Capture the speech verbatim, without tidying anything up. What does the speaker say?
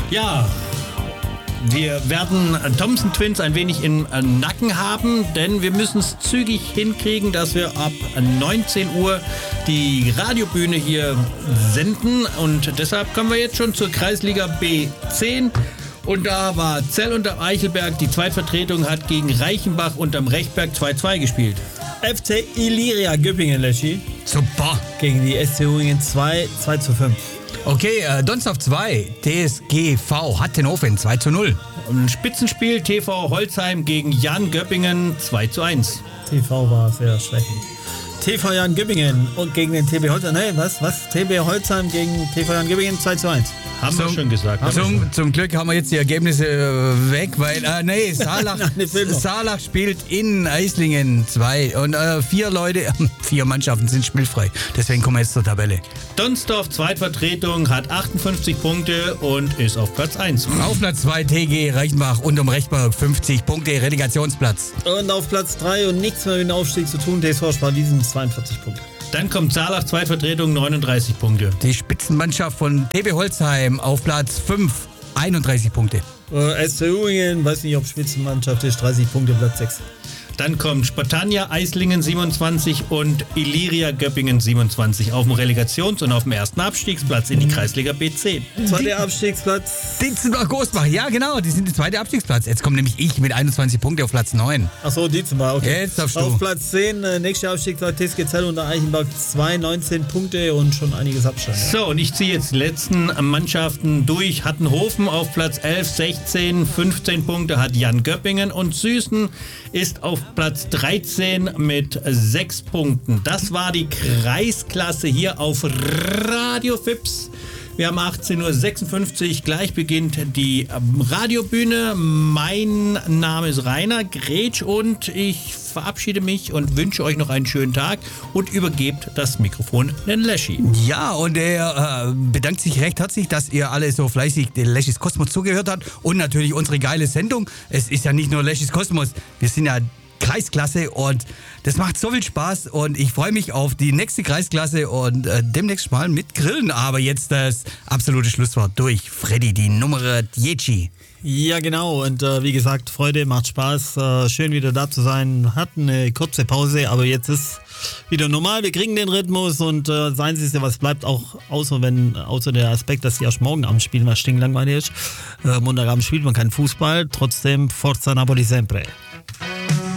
Ja, wir werden Thompson Twins ein wenig im Nacken haben, denn wir müssen es zügig hinkriegen, dass wir ab neunzehn Uhr die Radiobühne hier senden. Und deshalb kommen wir jetzt schon zur Kreisliga B zehn. Und da war Zell unterm Eichelberg, die Zweitvertretung hat gegen Reichenbach unterm Rechberg zwei zwei gespielt. F C Iliria Göppingen, Leschi. Super. Gegen die S C Huingen zwei, zwei zu fünf. Okay, äh, Donsdorf zwei, T S G V Hattenhofen zwei zu null. Und ein Spitzenspiel, T V Holzheim gegen Jan Göppingen zwei zu eins. T V war sehr schlecht. T V Jan Göppingen und gegen den T B Holzheim. Nee, was? Was? T B Holzheim gegen T V Jan Göppingen zwei zu eins. Haben zum, wir schon gesagt. Zum, schon. zum Glück haben wir jetzt die Ergebnisse äh, weg, weil, äh, nee, Saarlach, Saarlach spielt in Eislingen zwei und äh, vier Leute, vier Mannschaften sind spielfrei. Deswegen kommen wir jetzt zur Tabelle. Donsdorf, Zweitvertretung, hat achtundfünfzig Punkte und ist auf Platz eins. Auf Platz zwei T G Reichenbach unterm Rechberg, fünfzig Punkte, Relegationsplatz. Und auf Platz drei und nichts mehr mit dem Aufstieg zu tun, T S V Sparwiesen zweiundvierzig Punkte. Dann kommt Saarlach, Zweitvertretung, neununddreißig Punkte. Die Spitzenmannschaft von T B Holzheim auf Platz fünf, einunddreißig Punkte. Äh, S C Huingen, weiß nicht, ob Spitzenmannschaft ist, dreißig Punkte, Platz sechs. Dann kommt Spartania Eislingen siebenundzwanzig und Iliria Göppingen siebenundzwanzig auf dem Relegations- und auf dem ersten Abstiegsplatz in die Kreisliga B zehn. Zweiter Abstiegsplatz. Dietzenbach-Gosbach, ja genau, die sind der zweite Abstiegsplatz. Jetzt kommt nämlich ich mit einundzwanzig Punkten auf Platz neun. Achso, Dietzenbach, okay. Jetzt darfst du. Auf Platz zehn, äh, nächster Abstiegsplatz, T S G Zell unter Eichenberg zwei, neunzehn Punkte und schon einiges Abstand. Ja. So, und ich ziehe jetzt die letzten Mannschaften durch. Hattenhofen auf Platz elf, sechzehn, fünfzehn Punkte hat Jan Göppingen und Süßen ist auf Platz dreizehn mit sechs Punkten. Das war die Kreisklasse hier auf Radio Fips. Wir haben achtzehn Uhr sechsundfünfzig, gleich beginnt die Radiobühne. Mein Name ist Rainer Gretsch und ich verabschiede mich und wünsche euch noch einen schönen Tag und übergebt das Mikrofon den Leschi. Ja, und er äh, bedankt sich recht herzlich, dass ihr alle so fleißig den Leschis Kosmos zugehört habt und natürlich unsere geile Sendung. Es ist ja nicht nur Leschis Kosmos, wir sind ja Kreisklasse und das macht so viel Spaß und ich freue mich auf die nächste Kreisklasse und äh, demnächst mal mit Grillen. Aber jetzt das absolute Schlusswort durch Freddy, die Nummer Dieci. Ja, genau. Und äh, wie gesagt, Freude, macht Spaß. Äh, schön wieder da zu sein. Hatten eine kurze Pause, aber jetzt ist wieder normal. Wir kriegen den Rhythmus und äh, seien Sie es ja, was bleibt auch, außer wenn, außer der Aspekt, dass Sie erst morgen Abend spielen, was stinklangweilig ist. Äh, Montagabend spielt man keinen Fußball. Trotzdem, Forza Napoli sempre.